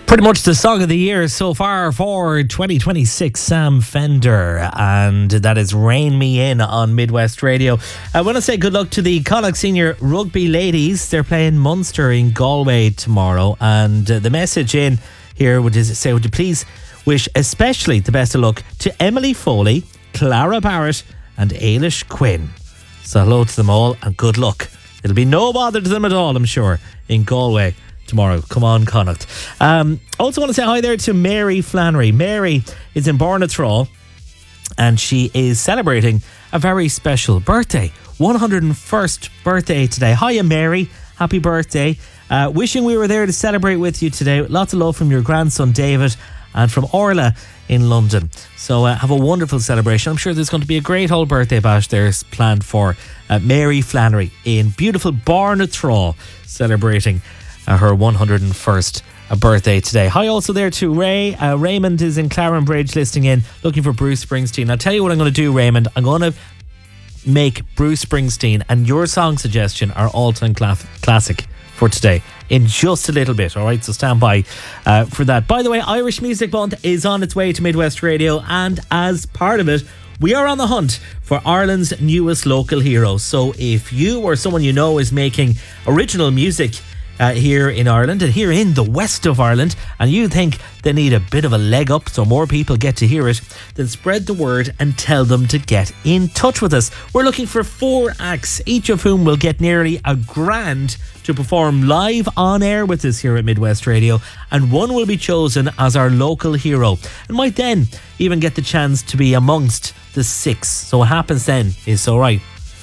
Pretty much the song of the year so far for 2026, Sam Fender, and that is Rain Me In on Midwest Radio. I want to say good luck to the Connacht Senior Rugby ladies. They're playing Munster in Galway tomorrow, and the message in here would say, would you please wish especially the best of luck to Emily Foley, Clara Barrett and Ailish Quinn. So hello to them all and good luck. It'll be no bother to them at all, I'm sure, in Galway tomorrow. Come on, Connacht. Also want to say hi there to Mary Flannery. Mary is in Barnathraw and she is celebrating a very special birthday. 101st birthday today. Hiya, Mary. Happy birthday. Wishing we were there to celebrate with you today. Lots of love from your grandson David and from Orla in London. So have a wonderful celebration. I'm sure there's going to be a great whole birthday bash there planned for Mary Flannery in beautiful Barnathraw, celebrating her 101st birthday today. Hi also there to Ray. Raymond is in Clarenbridge listening in, looking for Bruce Springsteen. I'll tell you what I'm going to do, Raymond. I'm going to make Bruce Springsteen and your song suggestion our all-time classic for today in just a little bit. Alright, so stand by for that. By the way, Irish Music Month is on its way to Midwest Radio, and as part of it, we are on the hunt for Ireland's newest local hero. So if you or someone you know is making original music here in Ireland and here in the west of Ireland, and you think they need a bit of a leg up so more people get to hear it, then spread the word and tell them to get in touch with us. We're looking for 4 acts, each of whom will get nearly $1,000 to perform live on air with us here at Midwest Radio, and one will be chosen as our local hero and might then even get the chance to be amongst the 6. So what happens then is, all right,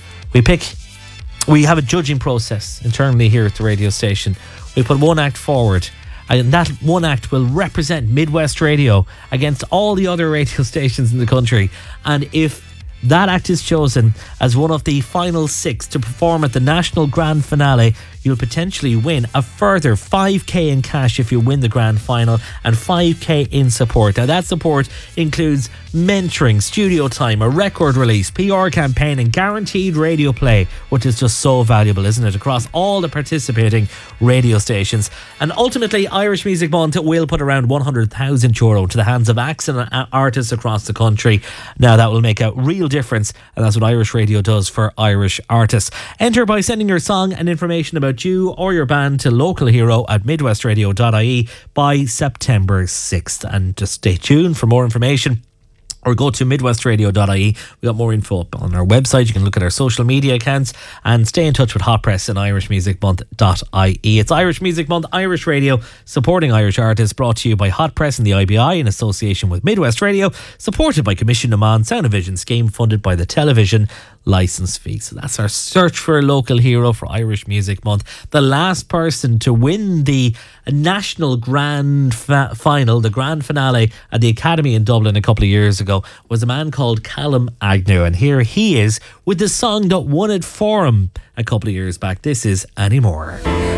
we have a judging process internally here at the radio station. We put one act forward, and that one act will represent Midwest Radio against all the other radio stations in the country. And if that act is chosen as one of the final 6 to perform at the national grand finale, you'll potentially win a further $5,000 in cash if you win the grand final, and $5,000 in support. Now that support includes mentoring, studio time, a record release, PR campaign and guaranteed radio play, which is just so valuable, isn't it, across all the participating radio stations. And ultimately, Irish Music Month will put around €100,000 to the hands of acts and artists across the country. Now that will make a real difference, and that's what Irish Radio does for Irish artists. Enter by sending your song and information about you or your band to localhero@midwestradio.ie by September 6th. And just stay tuned for more information, or go to midwestradio.ie. We got more info on our website. You can look at our social media accounts and stay in touch with Hot Press and irishmusicmonth.ie. It's Irish Music Month, Irish Radio, supporting Irish artists, brought to you by Hot Press and the IBI in association with Midwest Radio, supported by Commission Demand Sound and Vision scheme, funded by the Television Licence Fee. So that's our search for a local hero for Irish Music Month. The last person to win the national grand final, the grand finale at the Academy in Dublin a couple of years ago, was a man called Callum Agnew, and here he is with the song that won it for him a couple of years back. This is Anymore.